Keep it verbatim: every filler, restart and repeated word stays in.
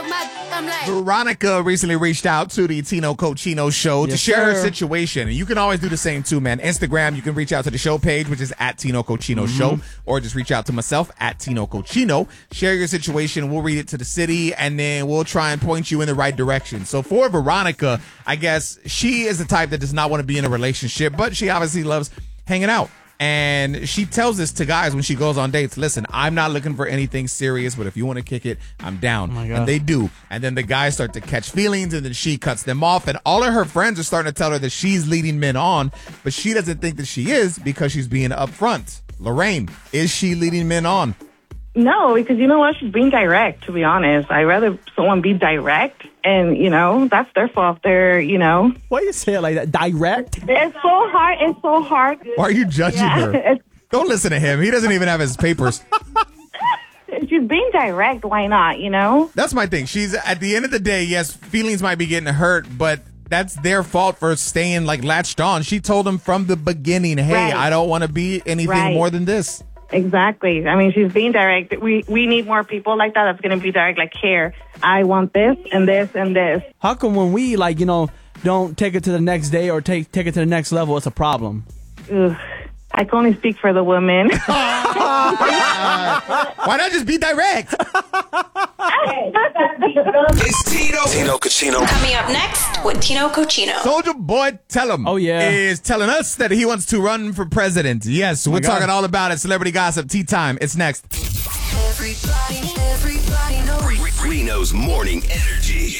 Veronica recently reached out to the Tino Cochino show Yes, to share her sir. situation. And you can always do the same too, man. Instagram, you can reach out to the show page, which is at Tino Cochino Mm-hmm. Show, or just reach out to myself at Tino Cochino. Share your situation. We'll read it to the city, and then we'll try and point you in the right direction. So for Veronica, I guess she is the type that does not want to be in a relationship, but she obviously loves hanging out. And she tells this to guys when she goes on dates. Listen, I'm not looking for anything serious, but if you want to kick it, I'm down. Oh my God. And they do. And then the guys start to catch feelings, and then she cuts them off. And all of her friends are starting to tell her that she's leading men on, but she doesn't think that she is because she's being upfront. Lorraine, is she leading men on? No, because you know what? She's being direct, to be honest. I'd rather someone be direct, and, you know, that's their fault. They're, you know. Why you say it like that? Direct? It's so hard. It's so hard. Why are you judging Yeah, her? it's- Don't listen to him. He doesn't even have his papers. She's being direct. Why not, you know? That's my thing. She's, at the end of the day, yes, feelings might be getting hurt, but that's their fault for staying, like, latched on. She told him from the beginning, hey, Right. I don't want to be anything Right. more than this. Exactly. I mean, she's being direct. We we need more people like that that's going to be direct, like, here, I want this and this and this. How come when we, like, you know, don't take it to the next day or take take it to the next level, it's a problem? Ugh. I can only speak for the women. Why not just be direct? It's Tino. Tino Cochino. Coming up next with Tino Cochino. Soldier Boy Tellum Oh, yeah. is telling us that he wants to run for president. Yes, we're my God. talking all about it. Celebrity Gossip, Tea Time. It's next. Reno's morning energy.